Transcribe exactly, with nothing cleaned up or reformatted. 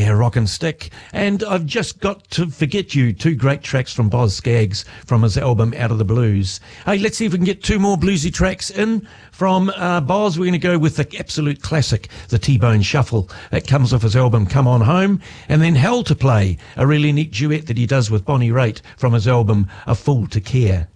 Yeah, rock and stick. And I've just got to forget you. Two great tracks from Boz Scaggs from his album Out of the Blues. Hey, let's see if we can get two more bluesy tracks in from uh, Boz. We're going to go with the absolute classic, the T-Bone Shuffle. That comes off his album Come On Home. And then Hell to Play, a really neat duet that he does with Bonnie Raitt from his album A Fool to Care.